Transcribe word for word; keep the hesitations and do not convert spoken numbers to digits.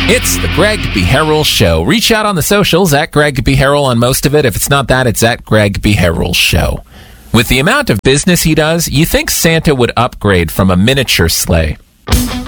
It's the Greg B. Harrell Show. Reach out on the socials at Greg B. Harrell on most of it. If it's not that, it's at Greg B. Harrell Show. With the amount of business he does, you think Santa would upgrade from a miniature sleigh.